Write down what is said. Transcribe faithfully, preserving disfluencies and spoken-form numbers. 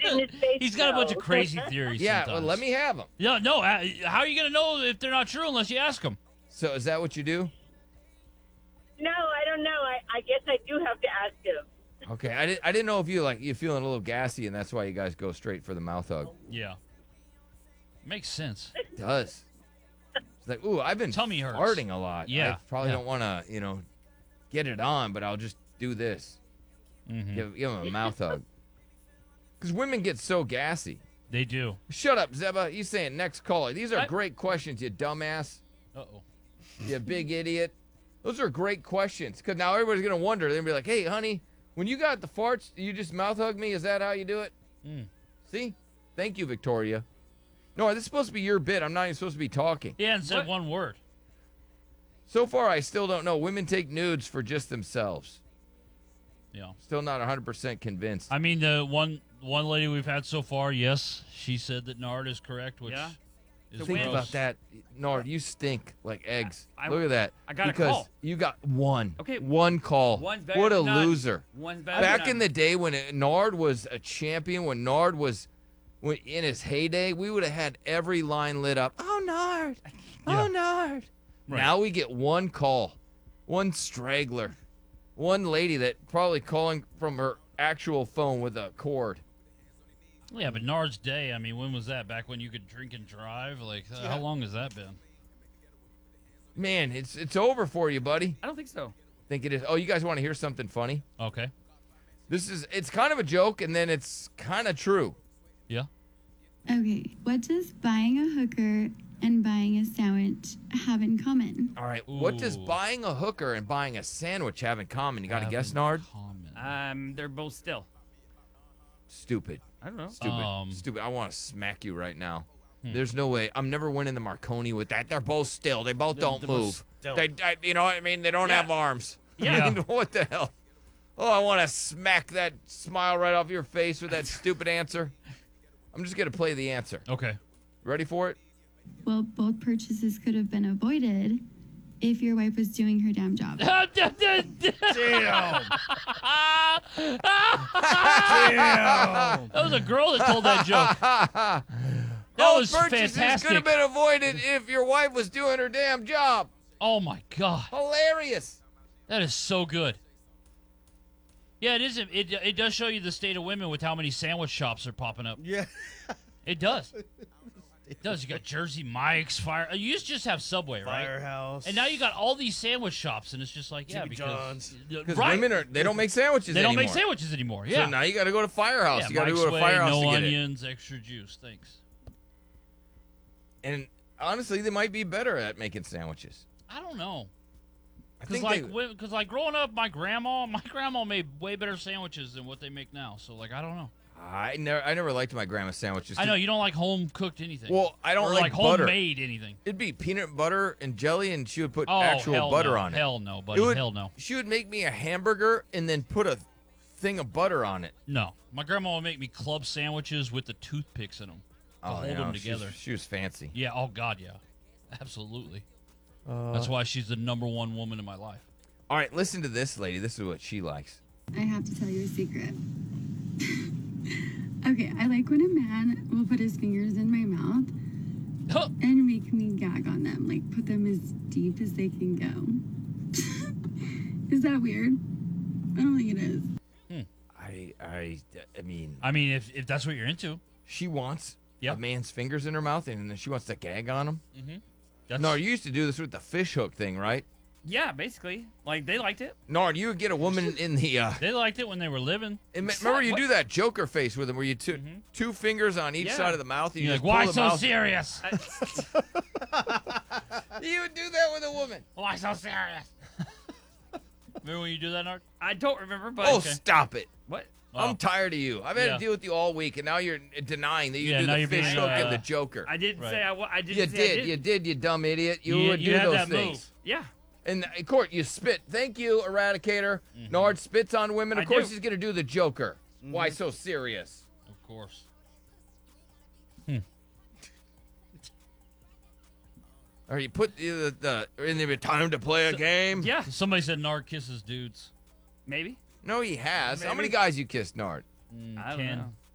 goodness sakes, He's got a bunch of no. crazy theories. Yeah, sometimes. well, let me have them. Yeah, no. uh, How are you gonna know if they're not true unless you ask them? So is that what you do? No, I don't know. I, I guess I do have to ask him. Okay, I didn't. I didn't know if you like you feeling a little gassy, and that's why you guys go straight for the mouth hug. Yeah. Makes sense. It does. It's like, ooh, I've been Tummy hurts. farting a lot. Yeah, I probably yeah. don't want to, you know, get it on, but I'll just do this. Mm-hmm. Give, give them a mouth hug. Because women get so gassy. They do. Shut up, Zeba. You saying next caller. These are I- great questions, you dumbass. Uh-oh. You big idiot. Those are great questions. Because now everybody's going to wonder. They're going to be like, hey, honey, when you got the farts, you just mouth hug me? Is that how you do it? Mm. See? Thank you, Victoria. No, this is supposed to be your bit. I'm not even supposed to be talking. He hadn't said What? one word. So far, I still don't know. Women take nudes for just themselves. Yeah. Still not one hundred percent convinced. I mean, the one one lady we've had so far, yes, she said that Nard is correct, which Yeah. is Think gross. about that. Nard, you stink like eggs. I- Look at that. I got a because call. you got one. Okay. One call. One's better What a than none. loser. One's better Back than in none. the day when it, Nard was a champion, when Nard was when, in his heyday, we would have had every line lit up. Oh, Nard. Oh, Yeah. Nard. Right. Now we get one call, one straggler, one lady that probably calling from her actual phone with a cord. Yeah, but Nard's day, I mean, when was that? Back when you could drink and drive? Like, uh, how long has that been? Man, it's it's over for you, buddy. I don't think so. Think it is. Oh, you guys want to hear something funny? Okay. This is it's kind of a joke, and then it's kind of true. Yeah. Okay, what does buying a hooker and buying a sandwich have in common? All right, what does Ooh. buying a hooker and buying a sandwich have in common? You got to Have guess, in Nard? common. Um, they're both still. Stupid. I don't know. Stupid. Um, Stupid. I want to smack you right now. Hmm. There's no way. I'm never winning the Marconi with that. They're both still. They both don't they're both move. still. They, I, you know what I mean? They don't Yeah. have arms. Yeah. I mean, what the hell? Oh, I want to smack that smile right off your face with that stupid answer. I'm just going to play the answer. Okay. Ready for it? Well, both purchases could have been avoided if your wife was doing her damn job. Damn. Damn. That was a girl that told that joke. That Both was purchases fantastic. could have been avoided if your wife was doing her damn job. Oh, my God. Hilarious. That is so good. Yeah, it is. It, it does show you the state of women with how many sandwich shops are popping up. Yeah. It does. It does. You got Jersey Mike's, Fire. You used to just have Subway, right? Firehouse. And now you got all these sandwich shops, and it's just like, yeah, Jimmy because John's. Because right. women are they don't make sandwiches they don't anymore. make sandwiches anymore. So Yeah. now you got to go to Firehouse. yeah you got to Mike's go to Way, Firehouse no to get onions, extra juice. Thanks. it. And honestly, they might be better at making sandwiches. I don't know. I Because think like, they, because like growing up, my grandma, my grandma made way better sandwiches than what they make now. So like, I don't know. I never I never liked my grandma's sandwiches. I know you don't like home cooked anything. Well, I don't or like, like butter. homemade anything. It'd be peanut butter and jelly, and she would put Oh, actual hell butter no. on it. Hell no, buddy. It would- Hell no. She would make me a hamburger and then put a thing of butter on it. No. My grandma would make me club sandwiches with the toothpicks in them to hold you know, them she's- together. She was fancy. Yeah. Oh God. Yeah. Absolutely. Uh, That's why she's the number one woman in my life. All right, listen to this lady. This is what she likes. I have to tell you a secret. Okay, I like when a man will put his fingers in my mouth Huh. and make me gag on them, like put them as deep as they can go. Is that weird? I don't think it is. I I I mean, I mean, if if that's what you're into, she wants Yep. a man's fingers in her mouth, and then she wants to gag on him. that's No, you used to do this with the fish hook thing, right? Yeah, basically. Like, they liked it. Nard, you would get a woman in the. Uh, they liked it when they were living. and me- remember, you What? do that Joker face with them, where you two Mm-hmm. two fingers on each Yeah. side of the mouth. And you You're just like, why pull the so mouth- serious? You would do that with a woman. Why so serious? Remember when you do that, Nard? I don't remember, but Oh, okay. stop it! what? Oh. I'm tired of you. I've had Yeah. to deal with you all week, and now you're denying that you Yeah, do now the you're fish being, hook uh, and the Joker. I didn't Right. say I. wa- I didn't you say I did, did. you did, you dumb idiot. You, You- would you do had those that things. move. Yeah. And of course, you spit. Thank you, Eradicator. Nard spits on women. Of I course, do. he's gonna do the Joker. Why so serious? Of course. Or you put the, the, the in the time to play a game. Yeah. Somebody said Nard kisses dudes. Maybe. No, he has. How many Maybe. guys you kissed, Nard? Mm, I don't Ken. know.